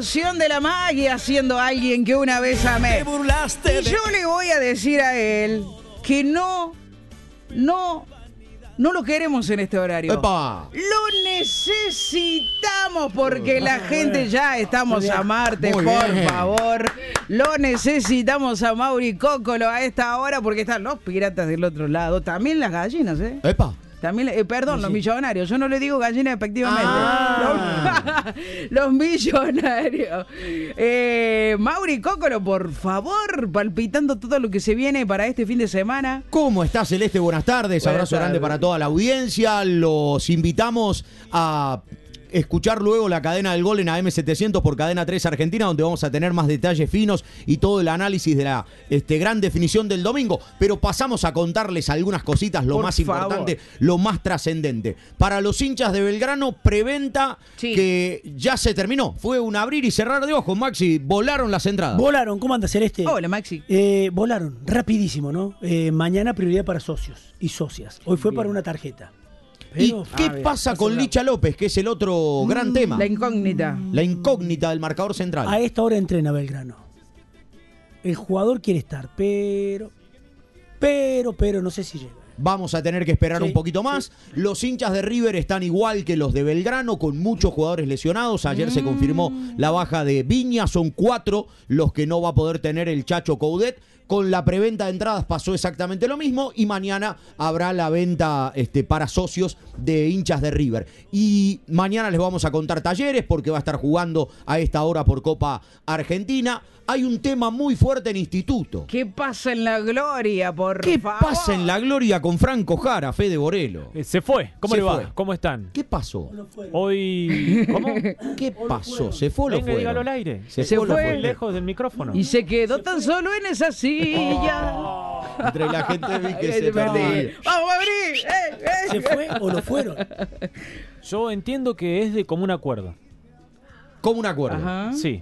ilusión de la magia siendo alguien que una vez amé. Te burlaste Y yo le voy a decir a él que no lo queremos en este horario. ¡Epa! Lo necesitamos porque la gente ya estamos a Marte, Muy por bien. favor. Lo necesitamos a Mauri Cócolo a esta hora porque están los piratas del otro lado. También las gallinas, ¿eh? ¡Epa! También, perdón, los millonarios. Yo no le digo gallina efectivamente. Ah. Los millonarios. Mauri Cócolo, por favor, palpitando todo lo que se viene para este fin de semana. ¿Cómo está, Celeste? Buenas tardes. Buenas Abrazo grande tardes. para toda la audiencia. Los invitamos a escuchar luego la cadena del gol en AM700 por Cadena 3 Argentina, donde vamos a tener más detalles finos y todo el análisis de la gran definición del domingo. Pero pasamos a contarles algunas cositas, lo Por más favor. importante, lo más trascendente. Para los hinchas de Belgrano, preventa que ya se terminó. Fue un abrir y cerrar de ojos, Maxi. Volaron las entradas. Volaron, ¿cómo anda Celeste? Hola, Maxi. Volaron, rapidísimo, ¿no? Mañana prioridad para socios y socias. Hoy fue para una tarjeta. ¿Y Pero, qué bien. pasa con Licha López, que es el otro gran tema? La incógnita. La incógnita del marcador central. a esta hora entrena Belgrano. El jugador quiere estar, pero, no sé si llega. Vamos a tener que esperar Sí, un poquito más. Los hinchas de River están igual que los de Belgrano, con muchos jugadores lesionados. Ayer se confirmó la baja de Viña. Son 4 los que no va a poder tener el Chacho Coudet. Con la preventa de entradas pasó exactamente lo mismo. Y mañana habrá la venta para socios de hinchas de River. Y mañana les vamos a contar Talleres, porque va a estar jugando a esta hora por Copa Argentina. Hay un tema muy fuerte en Instituto. ¿Qué pasa en la gloria, por ¿Qué favor? pasa en la gloria con Franco Jara, Fede Borelo? Se fue. ¿Cómo Se le va? fue. ¿Cómo están? ¿Qué pasó? Hoy. ¿Cómo? ¿Qué pasó? ¿Se fue o lo Venga, fue? dígalo al aire. Se fue o lo fue. fue lejos del micrófono. Y se quedó tan solo en esa silla. Entre la gente vi que Ay, se perdí. perdía. ¡Vamos a abrir! ¿Se fue o lo fueron? Yo entiendo que es de común acuerdo. Como un acuerdo. Ajá. Sí.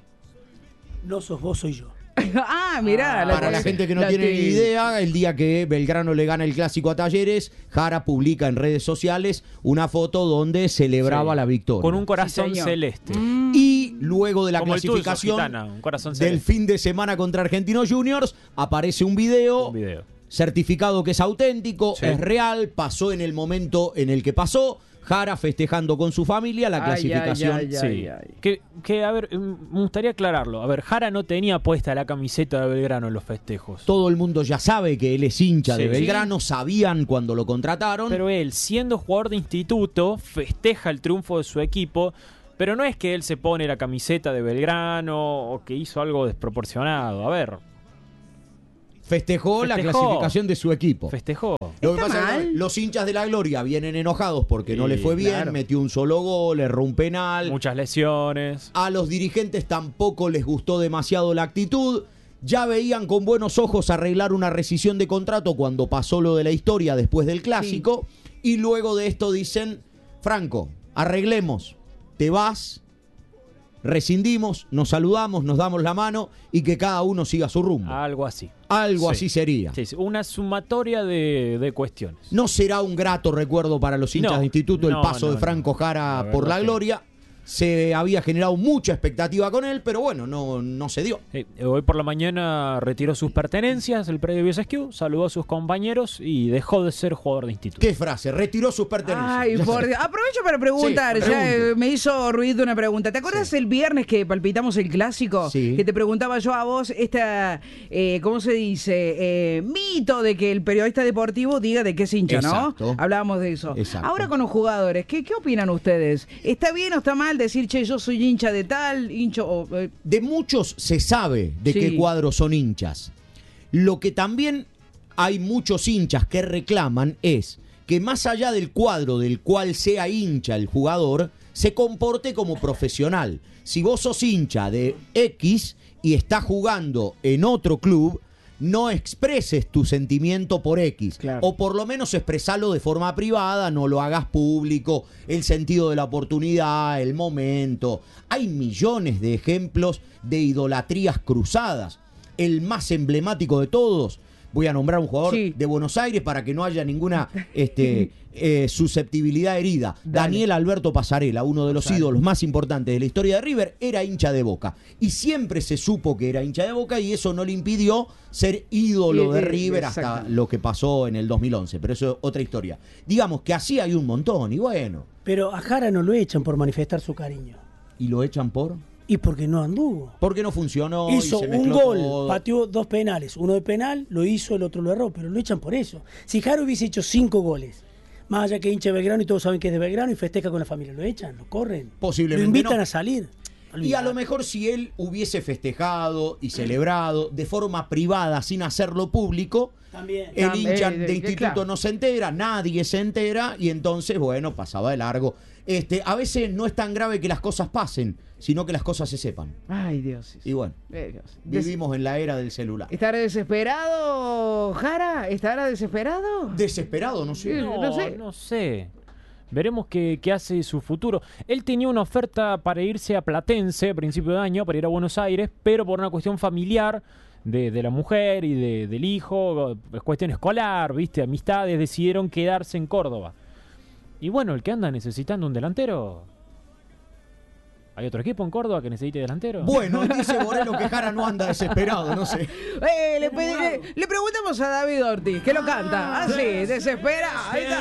No sos vos, soy yo. Mirá. Para la gente que no tiene ni idea, el día que Belgrano le gana el clásico a Talleres, Jara publica en redes sociales una foto donde celebraba Sí. la victoria. Con un corazón Sí, señor. celeste. Y luego de la Como el tuyo, clasificación Gitana, un corazón del celeste. fin de semana contra Argentinos Juniors, aparece un video, Un video. certificado que es auténtico, Sí. es real, pasó en el momento en el que pasó. Jara festejando con su familia la clasificación. Sí. Que, a ver, me gustaría aclararlo. A ver, Jara no tenía puesta la camiseta de Belgrano en los festejos. Todo el mundo ya sabe que él es hincha Sí. de Belgrano, sabían cuando lo contrataron. Pero él, siendo jugador de instituto, festeja el triunfo de su equipo. Pero no es que él se pone la camiseta de Belgrano o que hizo algo desproporcionado. A ver, Festejó la clasificación de su equipo. festejó. Lo que ¿Está pasa es que mal? los hinchas de la Gloria vienen enojados porque no Sí, le fue bien, claro. metió un solo gol, erró un penal. Muchas lesiones. A los dirigentes tampoco les gustó demasiado la actitud. Ya veían con buenos ojos arreglar una rescisión de contrato cuando pasó lo de la historia después del clásico. Y luego de esto dicen, Franco, arreglemos, te vas, rescindimos, nos saludamos, nos damos la mano y que cada uno siga su rumbo. Algo así. Algo Sí. así sería. Sí, sí, una sumatoria de cuestiones. No será un grato recuerdo para los hinchas No, de instituto el no, paso no, de Franco no. Jara La por la verdad que Gloria. Se había generado mucha expectativa con él, pero bueno, no se dio. Hoy por la mañana retiró sus pertenencias, el predio Viesescu, saludó a sus compañeros y dejó de ser jugador de instituto. ¿Qué frase? Retiró sus pertenencias. Ay, Ya por sé. Dios. Aprovecho para preguntar, Sí, ya pregunte. me hizo ruido una pregunta. ¿Te acuerdas el viernes que palpitamos el clásico? Sí. Que te preguntaba yo a vos esta, ¿cómo se dice? Mito de que el periodista deportivo diga de qué es hincha, Exacto. ¿no? Hablábamos de eso. Exacto. Ahora con los jugadores, ¿qué opinan ustedes? ¿Está bien o está mal decir, che, yo soy hincha de tal, hincho o... De muchos se sabe de Sí. qué cuadros son hinchas. Lo que también hay muchos hinchas que reclaman es que más allá del cuadro del cual sea hincha el jugador, se comporte como profesional. Si vos sos hincha de X y estás jugando en otro club, no expreses tu sentimiento por X. Claro. O por lo menos expresalo de forma privada, no lo hagas público, el sentido de la oportunidad, el momento. Hay millones de ejemplos de idolatrías cruzadas. El más emblemático de todos, voy a nombrar un jugador Sí. de Buenos Aires para que no haya ninguna susceptibilidad herida. Dale. Daniel Alberto Pasarela, uno de los ídolos más importantes de la historia de River, era hincha de Boca. Y siempre se supo que era hincha de Boca y eso no le impidió ser ídolo de River hasta Exactamente. lo que pasó en el 2011. Pero eso es otra historia. Digamos que así hay un montón y bueno. Pero a Jara no lo echan por manifestar su cariño. ¿Y lo echan por? Y porque no anduvo. Porque no funcionó. y Hizo se un mezcló gol, todo. pateó 2 penales. Uno de penal, lo hizo, el otro lo erró, pero lo echan por eso. Si Jara hubiese hecho 5 goles, más allá que hincha de Belgrano y todos saben que es de Belgrano y festeja con la familia, lo echan, lo corren. Posiblemente Lo invitan no. a salir. Y a Olvidate. lo mejor si él hubiese festejado y celebrado de forma privada sin hacerlo público, También. el hincha También, de instituto claro. no se entera, nadie se entera y entonces, bueno, pasaba de largo. A veces no es tan grave que las cosas pasen, sino que las cosas se sepan. Ay, Dios. Y bueno, Dios. vivimos en la era del celular. ¿Estará desesperado, Jara? ¿Estará desesperado? Desesperado, no sé. No sé. sé. Veremos qué hace su futuro. Él tenía una oferta para irse a Platense a principio de año, para ir a Buenos Aires, pero por una cuestión familiar de la mujer y del hijo, cuestión escolar, viste, amistades, decidieron quedarse en Córdoba. Y bueno, el que anda necesitando un delantero... ¿Hay otro equipo en Córdoba que necesite delantero? Bueno, dice Moreno que Jara no anda desesperado, no sé. Le preguntamos a David Ortiz, que lo canta. Así, desespera. Ahí está.